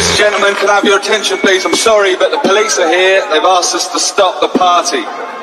Ladies and gentlemen, can I have your attention please? I'm sorry, but the police are here. They've asked us to stop the party.